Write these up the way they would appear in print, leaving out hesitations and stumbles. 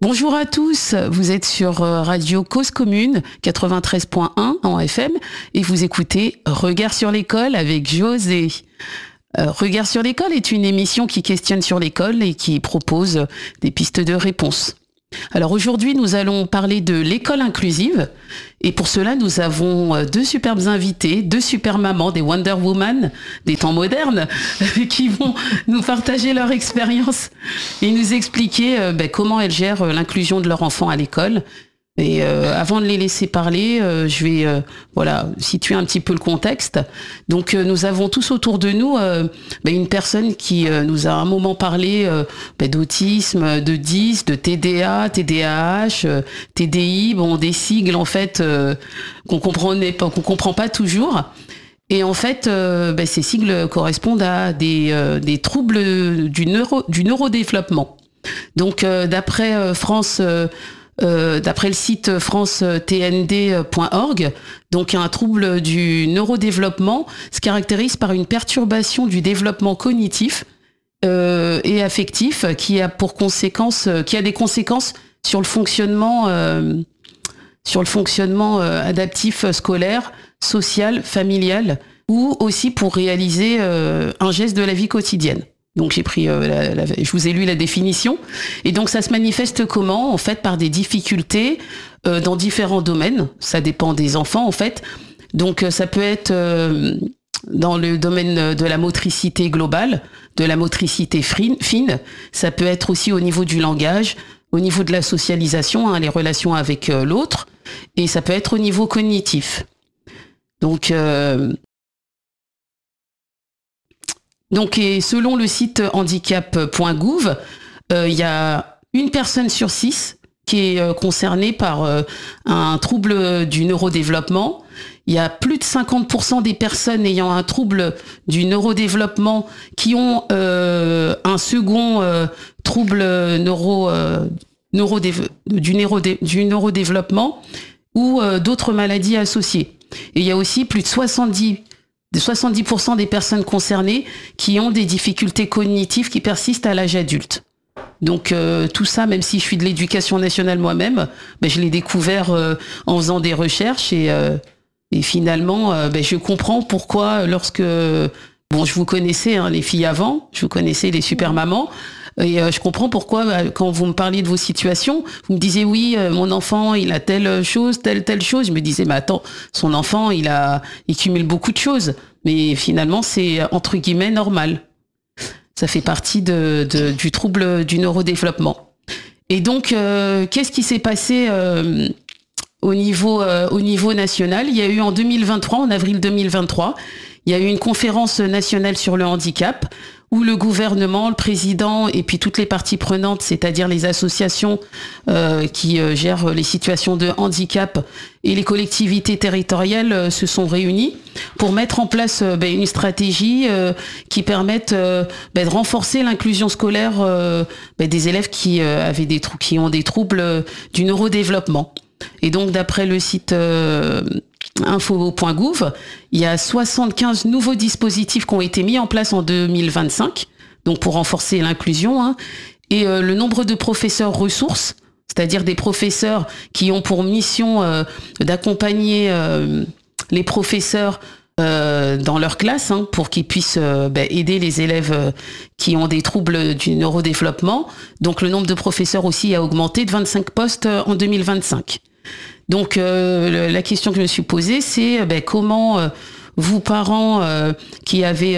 Bonjour à tous, vous êtes sur Radio Cause Commune 93.1 en FM et vous écoutez Regard sur l'école avec José. Regard sur l'école est une émission qui questionne sur l'école et qui propose des pistes de réponse. Alors aujourd'hui, nous allons parler de l'école inclusive et pour cela, nous avons deux superbes invités, deux super mamans, des Wonder Woman des temps modernes qui vont nous partager leur expérience et nous expliquer comment elles gèrent l'inclusion de leur enfant à l'école. Et avant de les laisser parler, je vais situer un petit peu le contexte. Donc nous avons tous autour de nous une personne qui nous a à un moment parlé d'autisme, de DIS, de TDA, TDAH, TDI, des sigles en fait qu'on comprend pas toujours. Et en fait, ces sigles correspondent à des troubles du neurodéveloppement. Donc d'après le site france-tnd.org, donc un trouble du neurodéveloppement se caractérise par une perturbation du développement cognitif et affectif qui a des conséquences sur le fonctionnement adaptif scolaire, social, familial ou aussi pour réaliser un geste de la vie quotidienne. Donc j'ai pris, je vous ai lu la définition. Et donc ça se manifeste comment ? En fait, par des difficultés dans différents domaines. Ça dépend des enfants, en fait. Donc ça peut être dans le domaine de la motricité globale, de la motricité fine. Ça peut être aussi au niveau du langage, au niveau de la socialisation, les relations avec l'autre. Et ça peut être au niveau cognitif. Donc, et selon le site handicap.gouv, il y a une personne sur 6 qui est concernée par un trouble du neurodéveloppement. Il y a plus de 50% des personnes ayant un trouble du neurodéveloppement qui ont un second trouble du neurodéveloppement ou d'autres maladies associées. Et il y a aussi plus de 70% des personnes concernées qui ont des difficultés cognitives qui persistent à l'âge adulte. Donc tout ça, même si je suis de l'éducation nationale moi-même, je l'ai découvert en faisant des recherches et finalement, je comprends pourquoi lorsque... je vous connaissais les filles avant, je vous connaissais les super mamans, et je comprends pourquoi quand vous me parliez de vos situations, vous me disiez oui, mon enfant il a telle chose. Je me disais mais attends, son enfant il cumule beaucoup de choses, mais finalement c'est entre guillemets normal. Ça fait partie du trouble du neurodéveloppement. Et donc qu'est-ce qui s'est passé au niveau national ? Il y a eu en 2023, en avril 2023, il y a eu une conférence nationale sur le handicap où le gouvernement, le président et puis toutes les parties prenantes, c'est-à-dire les associations qui gèrent les situations de handicap et les collectivités territoriales se sont réunies pour mettre en place une stratégie qui permette de renforcer l'inclusion scolaire des élèves qui ont des troubles du neurodéveloppement. Et donc, d'après le site info.gouv, il y a 75 nouveaux dispositifs qui ont été mis en place en 2025, donc pour renforcer l'inclusion. Et le nombre de professeurs ressources, c'est-à-dire des professeurs qui ont pour mission d'accompagner les professeurs dans leur classe pour qu'ils puissent aider les élèves qui ont des troubles du neurodéveloppement. Donc le nombre de professeurs aussi a augmenté de 25 postes en 2025. Donc la question que je me suis posée, c'est comment vous, parents qui avez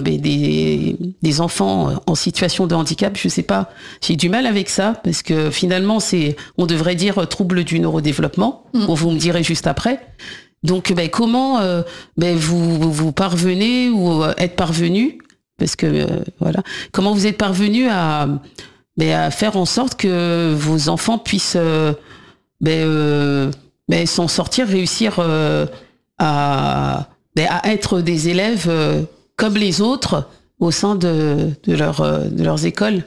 des enfants en situation de handicap, je sais pas, j'ai du mal avec ça, parce que finalement, on devrait dire trouble du neurodéveloppement, vous me direz juste après. Donc comment vous parvenez ou êtes parvenu, parce que comment vous êtes parvenu à faire en sorte que vos enfants puissent s'en sortir, réussir à être des élèves comme les autres au sein de leurs écoles.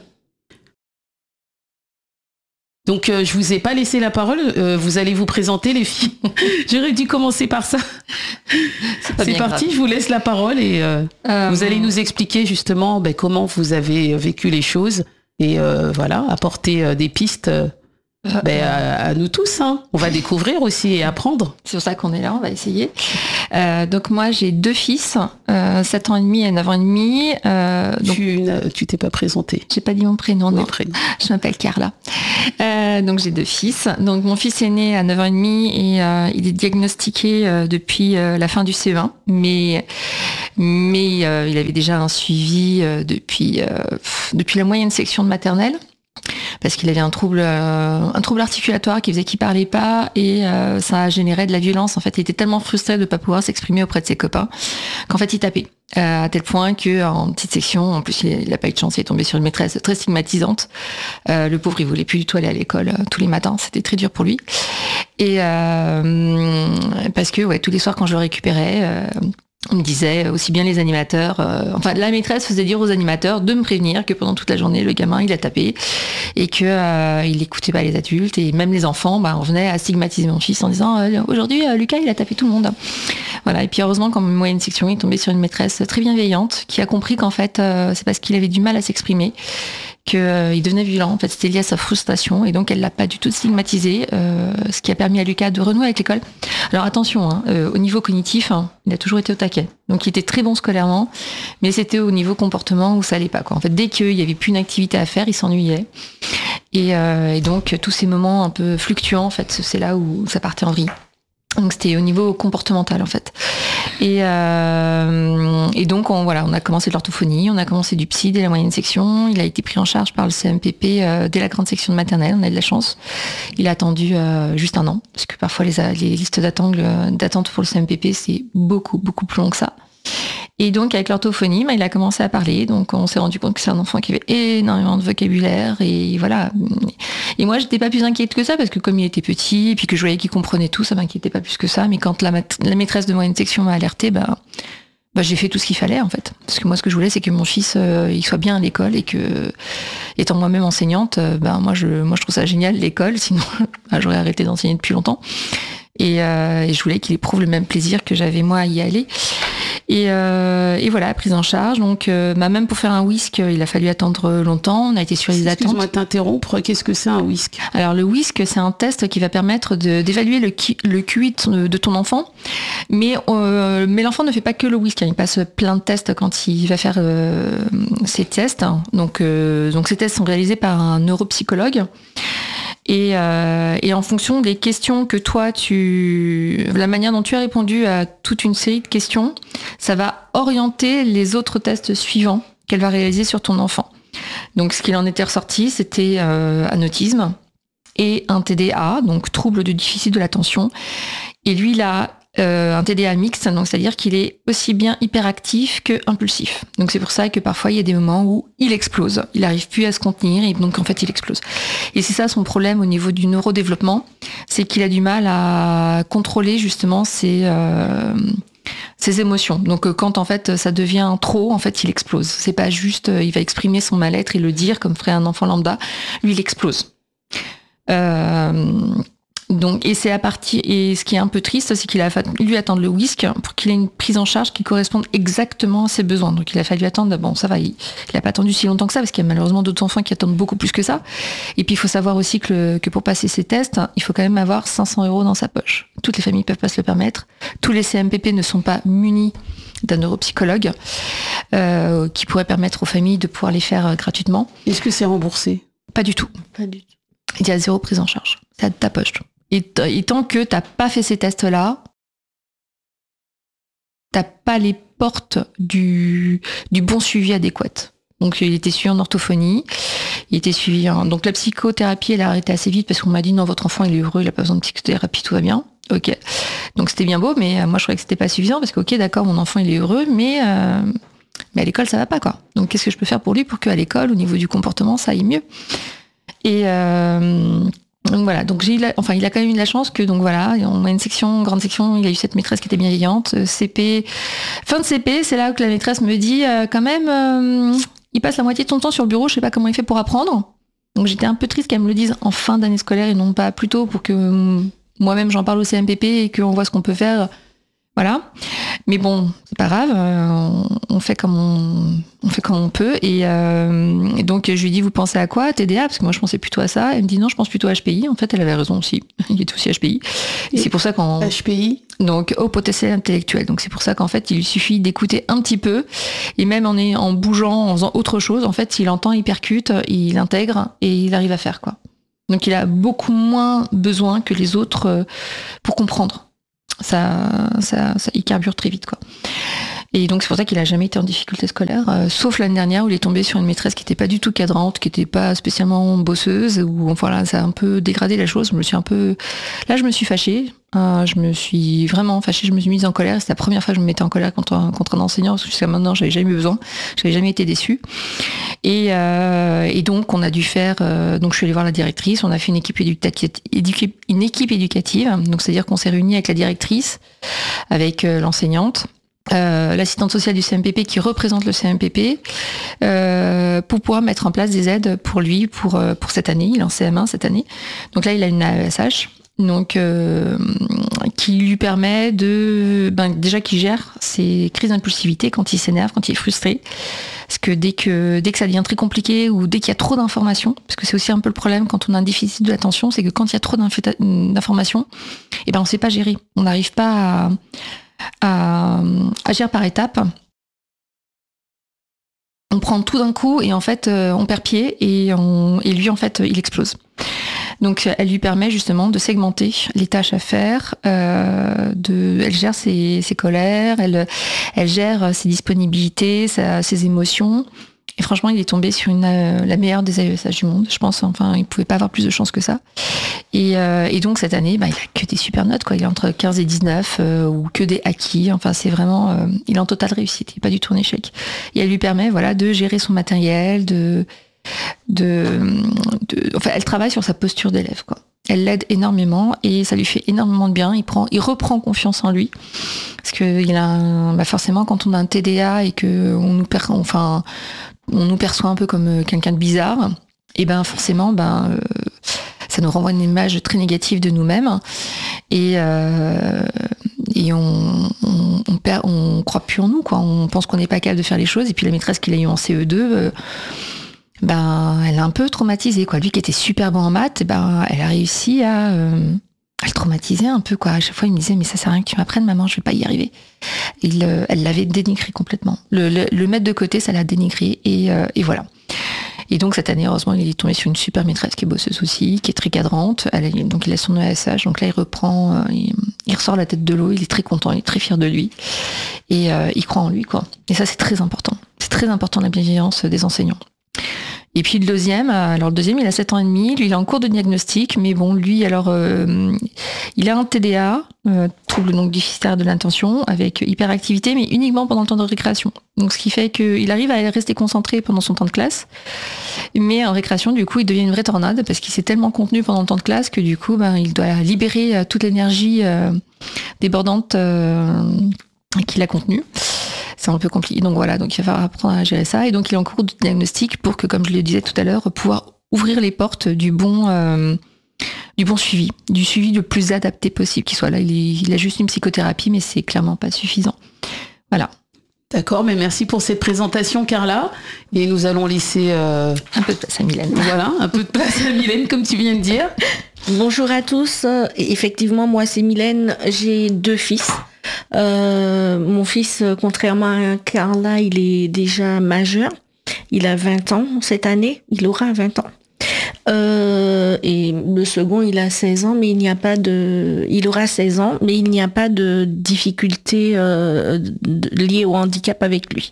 Donc je vous ai pas laissé la parole, vous allez vous présenter les filles. J'aurais dû commencer par ça. C'est parti, grave. Je vous laisse la parole et vous allez nous expliquer justement comment vous avez vécu les choses et apporter des pistes À nous tous, hein. On va découvrir aussi et apprendre. C'est pour ça qu'on est là, on va essayer. Donc moi j'ai 2 fils, 7 ans et demi et 9 ans et demi. Tu t'es pas présentée. J'ai pas dit mon prénom, non. Prénom. Je m'appelle Carla. Donc j'ai 2 fils. Donc mon fils est né à 9 ans et demi et il est diagnostiqué depuis la fin du CE1, mais il avait déjà un suivi depuis la moyenne section de maternelle. Parce qu'il avait un trouble articulatoire qui faisait qu'il parlait pas et ça générait de la violence. En fait, il était tellement frustré de ne pas pouvoir s'exprimer auprès de ses copains qu'en fait, il tapait. À tel point qu'en petite section, en plus, il n'a pas eu de chance, il est tombé sur une maîtresse très stigmatisante. Le pauvre, il voulait plus du tout aller à l'école tous les matins. C'était très dur pour lui. Et parce que tous les soirs, quand je le récupérais... on me disait aussi bien les animateurs, la maîtresse faisait dire aux animateurs de me prévenir que pendant toute la journée, le gamin, il a tapé et que il écoutait pas les adultes et même les enfants, on venait à stigmatiser mon fils en disant aujourd'hui, Lucas, il a tapé tout le monde. Voilà. Et puis heureusement, quand moyenne section, il est tombé sur une maîtresse très bienveillante qui a compris qu'en fait, c'est parce qu'il avait du mal à s'exprimer qu'il devenait violent. En fait, c'était lié à sa frustration et donc elle l'a pas du tout stigmatisé, ce qui a permis à Lucas de renouer avec l'école. Alors attention, au niveau cognitif, il a toujours été au taquet. Donc il était très bon scolairement, mais c'était au niveau comportement où ça allait pas, quoi. En fait, dès qu'il y avait plus une activité à faire, il s'ennuyait. Et donc tous ces moments un peu fluctuants, en fait, c'est là où ça partait en vrille. Donc c'était au niveau comportemental en fait. Et donc on a commencé de l'orthophonie, on a commencé du psy dès la moyenne section. Il a été pris en charge par le CMPP dès la grande section de maternelle. On a eu de la chance. Il a attendu juste 1 an parce que parfois les listes d'attente pour le CMPP c'est beaucoup plus long que ça. Et donc avec l'orthophonie, il a commencé à parler. Donc on s'est rendu compte que c'est un enfant qui avait énormément de vocabulaire et voilà. Et moi j'étais pas plus inquiète que ça parce que comme il était petit et puis que je voyais qu'il comprenait tout, ça m'inquiétait pas plus que ça. Mais quand la maîtresse de moyenne section m'a alertée, j'ai fait tout ce qu'il fallait en fait. Parce que moi ce que je voulais c'est que mon fils il soit bien à l'école et que étant moi-même enseignante, moi je trouve ça génial l'école. Sinon j'aurais arrêté d'enseigner depuis longtemps. Et je voulais qu'il éprouve le même plaisir que j'avais moi à y aller. Et voilà, prise en charge. Donc, même pour faire un WISC, il a fallu attendre longtemps. On a été sur les attentes. Excuse-moi de t'interrompre. Qu'est-ce que c'est un WISC ? Alors, le WISC, c'est un test qui va permettre d'évaluer le QI de ton enfant. Mais l'enfant ne fait pas que le WISC. Il passe plein de tests quand il va faire ses tests. Donc, ces tests sont réalisés par un neuropsychologue. Et en fonction des questions que toi la manière dont tu as répondu à toute une série de questions, ça va orienter les autres tests suivants qu'elle va réaliser sur ton enfant. Donc ce qu'il en était ressorti, c'était un autisme et un TDA, donc trouble de déficit de l'attention. Et lui, il a un TDA mixte, donc c'est-à-dire qu'il est aussi bien hyperactif que impulsif. Donc c'est pour ça que parfois il y a des moments où il explose, il n'arrive plus à se contenir et donc en fait il explose. Et c'est ça son problème au niveau du neurodéveloppement, c'est qu'il a du mal à contrôler justement ses émotions. Donc quand en fait ça devient trop, en fait il explose. C'est pas juste, il va exprimer son mal-être et le dire comme ferait un enfant lambda. Lui il explose. Donc, et ce qui est un peu triste, c'est qu'il a fallu lui attendre le WISC pour qu'il ait une prise en charge qui corresponde exactement à ses besoins. Donc, il a fallu attendre, ça va, il a pas attendu si longtemps que ça, parce qu'il y a malheureusement d'autres enfants qui attendent beaucoup plus que ça. Et puis, il faut savoir aussi que pour passer ces tests, il faut quand même avoir 500 € dans sa poche. Toutes les familles peuvent pas se le permettre. Tous les CMPP ne sont pas munis d'un neuropsychologue, qui pourrait permettre aux familles de pouvoir les faire gratuitement. Est-ce que c'est remboursé ? Pas du tout. Il y a 0 prise en charge. C'est à ta poche. Et tant que t'as pas fait ces tests-là, t'as pas les portes du bon suivi adéquat. Donc il était suivi en orthophonie, il était suivi donc la psychothérapie, elle a arrêté assez vite parce qu'on m'a dit non, votre enfant il est heureux, il a pas besoin de psychothérapie, tout va bien. Ok. Donc c'était bien beau, mais moi je croyais que c'était pas suffisant parce que ok d'accord, mon enfant il est heureux, mais à l'école ça va pas quoi. Donc qu'est-ce que je peux faire pour lui pour qu'à l'école au niveau du comportement ça aille mieux. Et donc voilà, donc il a quand même eu de la chance que donc voilà, on a une section, grande section, il a eu cette maîtresse qui était bienveillante. CP, fin de CP, c'est là que la maîtresse me dit quand même, il passe la moitié de son temps sur le bureau, je sais pas comment il fait pour apprendre. Donc j'étais un peu triste qu'elle me le dise en fin d'année scolaire et non pas plus tôt pour que moi-même j'en parle au CMPP et qu'on voit ce qu'on peut faire Voilà. Mais bon, c'est pas grave, on fait comme on peut. Et donc, je lui dis, vous pensez à quoi, TDA? Parce que moi, je pensais plutôt à ça. Elle me dit, non, je pense plutôt à HPI. En fait, elle avait raison aussi. Il est aussi HPI. Et c'est pour ça qu'en... HPI? Donc, haut potentiel intellectuel. Donc, c'est pour ça qu'en fait, il lui suffit d'écouter un petit peu. Et même en bougeant, en faisant autre chose, en fait, il entend, il percute, il intègre et il arrive à faire, quoi. Donc, il a beaucoup moins besoin que les autres pour comprendre. Ça, il carbure très vite, quoi. Et donc c'est pour ça qu'il a jamais été en difficulté scolaire, sauf l'année dernière où il est tombé sur une maîtresse qui était pas du tout cadrante, qui était pas spécialement bosseuse, où voilà, ça a un peu dégradé la chose. Je me suis fâchée. Je me suis vraiment fâchée, je me suis mise en colère. C'est la première fois que je me mettais en colère contre un enseignant, parce que jusqu'à maintenant, j'avais jamais eu besoin, j'avais jamais été déçue. Et donc, on a dû faire. Donc, je suis allée voir la directrice. On a fait une équipe éducative. Donc, c'est-à-dire qu'on s'est réunis avec la directrice, avec l'enseignante, l'assistante sociale du CMPP qui représente le CMPP, pour pouvoir mettre en place des aides pour lui, pour cette année. Il est en CM1 cette année. Donc là, il a une AESH. Donc, qui lui permet déjà qu'il gère ses crises d'impulsivité quand il s'énerve, quand il est frustré. Parce que dès que ça devient très compliqué ou dès qu'il y a trop d'informations, parce que c'est aussi un peu le problème quand on a un déficit de l'attention, c'est que quand il y a trop d'informations, on ne sait pas gérer. On n'arrive pas à agir par étapes. On prend tout d'un coup et en fait, on perd pied et lui, en fait, il explose. Donc, elle lui permet justement de segmenter les tâches à faire. Elle gère ses colères, elle gère ses disponibilités, ses émotions. Et franchement, il est tombé sur la meilleure des AESH du monde, je pense. Enfin, il pouvait pas avoir plus de chance que ça. Et donc, cette année, il a que des super notes, quoi. Il est entre 15 et 19, ou que des acquis. Enfin, c'est vraiment... il est en totale réussite, il n'est pas du tout en échec. Et elle lui permet, voilà, de gérer son matériel, enfin, elle travaille sur sa posture d'élève, quoi. Elle l'aide énormément et ça lui fait énormément de bien. Il reprend confiance en lui parce que forcément, quand on a un TDA et que on nous perçoit un peu comme quelqu'un de bizarre, et forcément, ça nous renvoie une image très négative de nous-mêmes et on croit plus en nous, quoi. On pense qu'on n'est pas capable de faire les choses. Et puis la maîtresse qu'il a eu en CE2. Elle a un peu traumatisé, quoi. Lui qui était super bon en maths, elle a réussi à le traumatiser un peu, quoi. À chaque fois, il me disait, mais ça sert à rien que tu m'apprennes, maman, je vais pas y arriver. Elle l'avait dénigré complètement. Le mettre de côté, ça l'a dénigré, et voilà. Et donc, cette année, heureusement, il est tombé sur une super maîtresse qui est bosseuse aussi, qui est très cadrante. Donc, il a son ESH. Donc là, il reprend, il ressort la tête de l'eau. Il est très content, il est très fier de lui. Et il croit en lui, quoi. Et ça, c'est très important. C'est très important, la bienveillance des enseignants. Et puis le deuxième, il a 7 ans et demi, lui il est en cours de diagnostic, mais bon, lui il a un TDA, trouble donc déficitaire de l'attention, avec hyperactivité, mais uniquement pendant le temps de récréation. Donc ce qui fait qu'il arrive à rester concentré pendant son temps de classe, mais en récréation, du coup, il devient une vraie tornade, parce qu'il s'est tellement contenu pendant le temps de classe que du coup, il doit libérer toute l'énergie débordante qu'il a contenue. C'est un peu compliqué. Donc voilà, donc il va falloir apprendre à gérer ça. Et donc il est en cours de diagnostic pour que, comme je le disais tout à l'heure, pouvoir ouvrir les portes du bon suivi, du suivi le plus adapté possible qui soit là. Il a juste une psychothérapie, mais c'est clairement pas suffisant. Voilà. D'accord, mais merci pour cette présentation, Carla. Et nous allons laisser un peu de place à Mylène. Voilà, un peu de place à Mylène, comme tu viens de dire. Bonjour à tous. Effectivement, moi c'est Mylène. J'ai 2 fils. Mon fils, contrairement à Carla, il est déjà majeur. Il a 20 ans cette année. Il aura 20 ans. Et le second, il a 16 ans, mais il aura 16 ans, mais il n'y a pas de difficulté liée au handicap avec lui.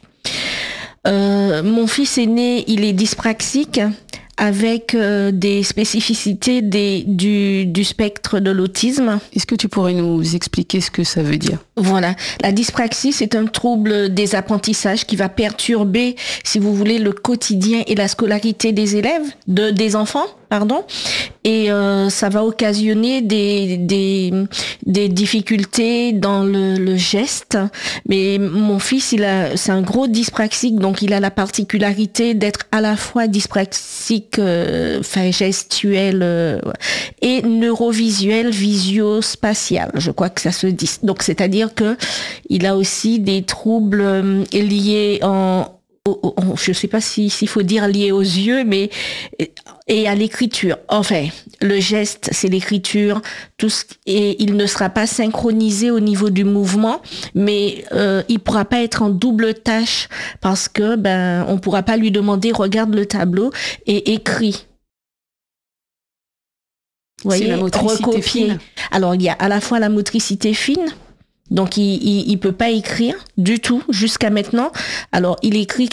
Mon fils aîné, il est dyspraxique avec des spécificités du spectre de l'autisme. Est-ce que tu pourrais nous expliquer ce que ça veut dire ? Voilà. La dyspraxie, c'est un trouble des apprentissages qui va perturber, si vous voulez, le quotidien et la scolarité des élèves, des enfants, pardon. et ça va occasionner des difficultés dans le geste. Mais mon fils, c'est un gros dyspraxique, donc il a la particularité d'être à la fois dyspraxique, gestuel et neurovisuel, visio-spatial. Je crois que ça se dit. Donc c'est-à-dire que il a aussi des troubles liés je ne sais pas s'il faut dire lié aux yeux, mais et à l'écriture. Enfin, le geste, c'est l'écriture, et il ne sera pas synchronisé au niveau du mouvement, mais il pourra pas être en double tâche parce que on pourra pas lui demander regarde le tableau et écris. Vous voyez, la motricité recopier. fine. Alors il y a à la fois la motricité fine. Donc il peut pas écrire du tout jusqu'à maintenant. Alors il écrit